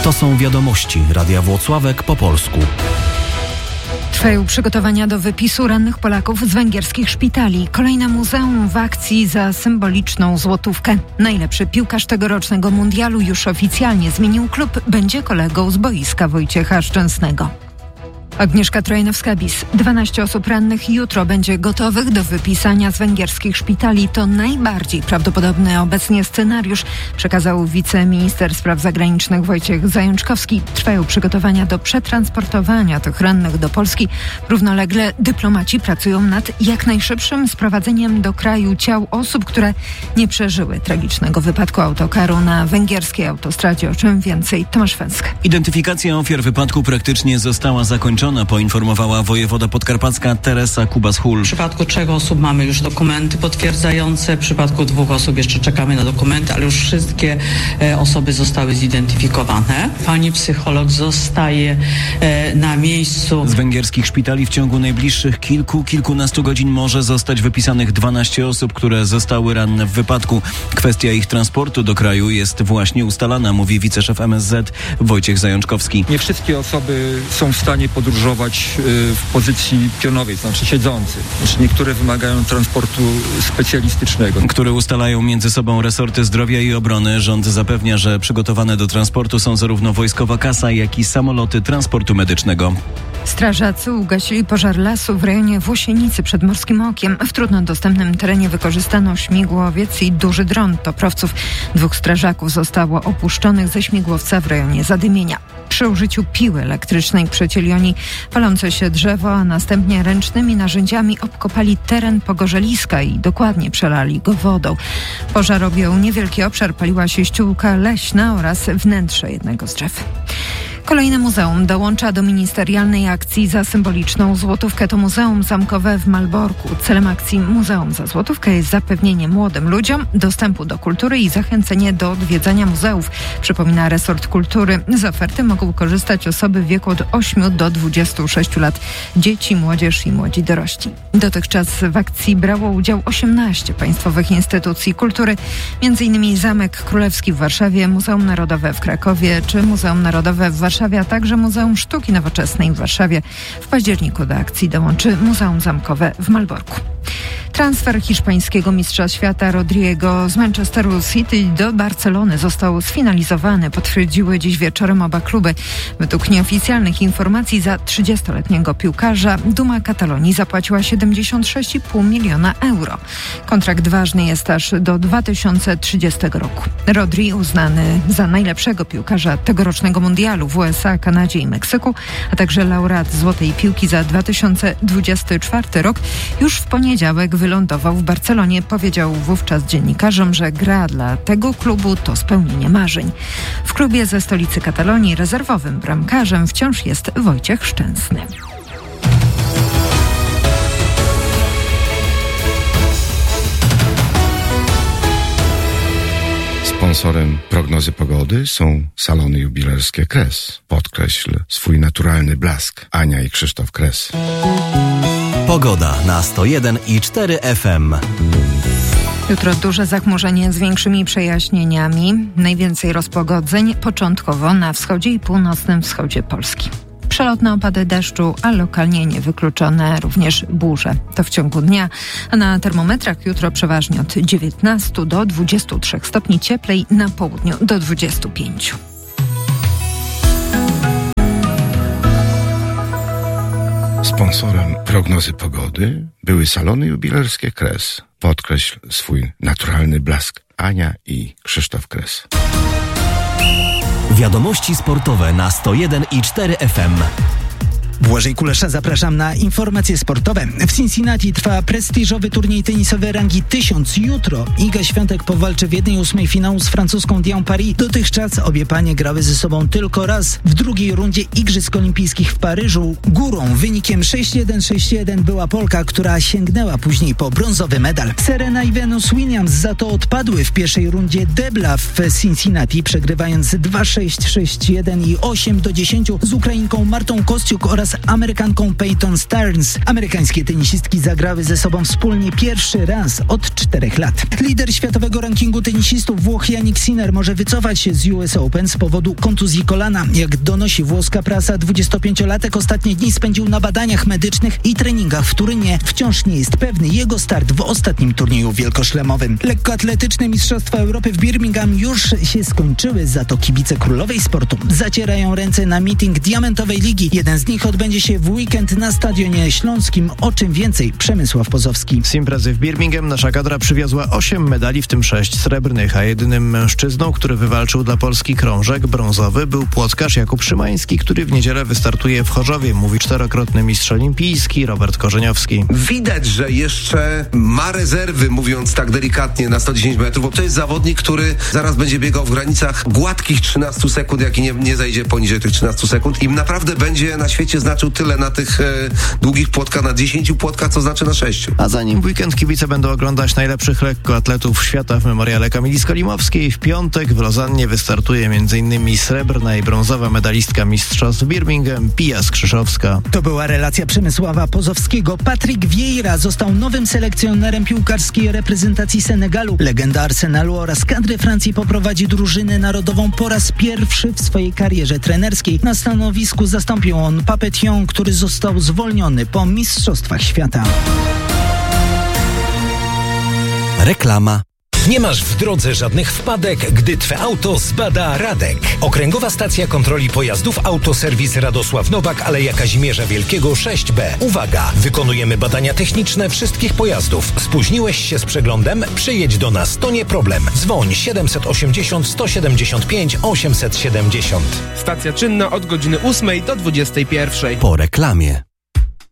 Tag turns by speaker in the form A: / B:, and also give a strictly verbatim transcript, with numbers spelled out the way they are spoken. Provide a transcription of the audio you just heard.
A: To są wiadomości Radia Włocławek po polsku.
B: Trwają przygotowania do wypisu rannych Polaków z węgierskich szpitali. Kolejne muzeum w akcji za symboliczną złotówkę. Najlepszy piłkarz tegorocznego mundialu już oficjalnie zmienił klub. Będzie kolegą z boiska Wojciecha Szczęsnego. Agnieszka Trojanowska-Bis. dwanaście osób rannych jutro będzie gotowych do wypisania z węgierskich szpitali. To najbardziej prawdopodobny obecnie scenariusz, przekazał wiceminister spraw zagranicznych Wojciech Zajączkowski. Trwają przygotowania do przetransportowania tych rannych do Polski. Równolegle dyplomaci pracują nad jak najszybszym sprowadzeniem do kraju ciał osób, które nie przeżyły tragicznego wypadku autokaru na węgierskiej autostradzie. O czym więcej Tomasz Węsk.
C: Identyfikacja ofiar wypadku praktycznie została zakończona, poinformowała wojewoda podkarpacka Teresa Kubas-Hul.
D: W przypadku trzech osób mamy już dokumenty potwierdzające, w przypadku dwóch osób jeszcze czekamy na dokumenty, ale już wszystkie e, osoby zostały zidentyfikowane. Pani psycholog zostaje e, na miejscu.
C: Z węgierskich szpitali w ciągu najbliższych kilku, kilkunastu godzin może zostać wypisanych dwanaście osób, które zostały ranne w wypadku. Kwestia ich transportu do kraju jest właśnie ustalana, mówi wiceszef M S Z Wojciech Zajączkowski.
E: Nie wszystkie osoby są w stanie podróżować w pozycji pionowej, znaczy siedzący. Znaczy niektóre wymagają transportu specjalistycznego,
C: który ustalają między sobą resorty zdrowia i obrony. Rząd zapewnia, że przygotowane do transportu są zarówno wojskowa kasa, jak i samoloty transportu medycznego.
B: Strażacy ugasili pożar lasu w rejonie Włosienicy przed Morskim Okiem. W trudno dostępnym terenie wykorzystano śmigłowiec i duży dron toprowców. Dwóch strażaków zostało opuszczonych ze śmigłowca w rejonie zadymienia. Przy użyciu piły elektrycznej przecięli oni palące się drzewo, a następnie ręcznymi narzędziami obkopali teren pogorzeliska i dokładnie przelali go wodą. Pożar objął niewielki obszar, paliła się ściółka leśna oraz wnętrze jednego z drzew. Kolejne muzeum dołącza do ministerialnej akcji za symboliczną złotówkę. To Muzeum Zamkowe w Malborku. Celem akcji Muzeum za Złotówkę jest zapewnienie młodym ludziom dostępu do kultury i zachęcenie do odwiedzania muzeów. Przypomina resort kultury. Z oferty mogą korzystać osoby w wieku od ośmiu do dwudziestu sześciu lat. Dzieci, młodzież i młodzi dorośli. Dotychczas w akcji brało udział osiemnaście państwowych instytucji kultury, między innymi Zamek Królewski w Warszawie, Muzeum Narodowe w Krakowie czy Muzeum Narodowe w Warszawie. Warszawie, a także Muzeum Sztuki Nowoczesnej w Warszawie. W październiku do akcji dołączy Muzeum Zamkowe w Malborku. Transfer hiszpańskiego mistrza świata Rodriego z Manchesteru City do Barcelony został sfinalizowany. Potwierdziły dziś wieczorem oba kluby. Według nieoficjalnych informacji za trzydziestoletniego piłkarza Duma Katalonii zapłaciła siedemdziesiąt sześć i pół miliona euro. Kontrakt ważny jest aż do dwa tysiące trzydziestego roku. Rodri, uznany za najlepszego piłkarza tegorocznego mundialu w U S A, Kanadzie i Meksyku, a także laureat Złotej Piłki za dwa tysiące dwudziesty czwarty rok, już w poniedziałek wylądował w Barcelonie. Powiedział wówczas dziennikarzom, że gra dla tego klubu to spełnienie marzeń. W klubie ze stolicy Katalonii rezerwowym bramkarzem wciąż jest Wojciech Szczęsny.
F: Sponsorem prognozy pogody są salony jubilerskie Kres. Podkreśl swój naturalny blask. Ania i Krzysztof Kres.
A: Pogoda na sto jeden i cztery F M.
B: Jutro duże zachmurzenie z większymi przejaśnieniami. Najwięcej rozpogodzeń początkowo na wschodzie i północnym wschodzie Polski. Przelotne opady deszczu, a lokalnie niewykluczone również burze. To w ciągu dnia, a na termometrach jutro przeważnie od dziewiętnastu do dwudziestu trzech stopni cieplej, na południu do dwudziestu pięciu.
F: Sponsorem prognozy pogody były salony jubilerskie Kres. Podkreśl swój naturalny blask. Ania i Krzysztof Kres.
A: Wiadomości sportowe na sto jeden i cztery F M.
G: Błażej Kulesza, zapraszam na informacje sportowe. W Cincinnati trwa prestiżowy turniej tenisowy rangi tysiąc. Jutro Iga Świątek powalczy w jednej ósmej finału z francuską Diane Paris. Dotychczas obie panie grały ze sobą tylko raz. W drugiej rundzie Igrzysk Olimpijskich w Paryżu górą wynikiem sześć jeden sześć jeden była Polka, która sięgnęła później po brązowy medal. Serena i Venus Williams za to odpadły w pierwszej rundzie debla w Cincinnati, przegrywając dwa sześć sześć jeden i osiem do dziesięciu z Ukrainką Martą Kostiuk oraz oraz Amerykanką Peyton Stearns. Amerykańskie tenisistki zagrały ze sobą wspólnie pierwszy raz od czterech lat. Lider światowego rankingu tenisistów Włoch Jannik Sinner może wycofać się z U S Open z powodu kontuzji kolana. Jak donosi włoska prasa, dwudziestopięciolatek ostatnie dni spędził na badaniach medycznych i treningach w Turynie. Wciąż nie jest pewny jego start w ostatnim turnieju wielkoszlemowym. Lekkoatletyczne Mistrzostwa Europy w Birmingham już się skończyły, za to kibice królowej sportu zacierają ręce na meeting Diamentowej Ligi. Jeden z nich odbędzie się w weekend na Stadionie Śląskim. O czym więcej Przemysław Pozowski.
H: Z imprezy w Birmingham nasza kadra przywiozła osiem medali, w tym sześć srebrnych, a jedynym mężczyzną, który wywalczył dla Polski krążek brązowy, był płotkarz Jakub Szymański, który w niedzielę wystartuje w Chorzowie, mówi czterokrotny mistrz olimpijski Robert Korzeniowski.
I: Widać, że jeszcze ma rezerwy, mówiąc tak delikatnie, na sto dziesięć metrów, bo to jest zawodnik, który zaraz będzie biegał w granicach gładkich trzynastu sekund, jak i nie, nie zajdzie poniżej tych trzynastu sekund i naprawdę będzie na świecie znaczył tyle na tych e, długich płotkach, na dziesięciu płotkach, co znaczy na sześciu.
H: A zanim w weekend kibice będą oglądać najlepszych lekkoatletów świata w memoriale Kamili Skolimowskiej, w piątek w Lozannie wystartuje m.in. srebrna i brązowa medalistka mistrzostw Birmingham Pia Skrzyszowska.
G: To była relacja Przemysława Pozowskiego. Patryk Vieira został nowym selekcjonerem piłkarskiej reprezentacji Senegalu. Legenda Arsenalu oraz kadry Francji poprowadzi drużynę narodową po raz pierwszy w swojej karierze trenerskiej. Na stanowisku zastąpił on Papetią, który został zwolniony po Mistrzostwach Świata.
A: Reklama.
J: Nie masz w drodze żadnych wpadek, gdy Twe auto zbada Radek. Okręgowa Stacja Kontroli Pojazdów Autoserwis Radosław Nowak, Aleja Kazimierza Wielkiego sześć B. Uwaga! Wykonujemy badania techniczne wszystkich pojazdów. Spóźniłeś się z przeglądem? Przyjedź do nas, to nie problem. Dzwoń siedemset osiemdziesiąt sto siedemdziesiąt pięć osiemset siedemdziesiąt.
K: Stacja czynna od godziny ósmej do dwudziestej pierwszej.
A: Po reklamie.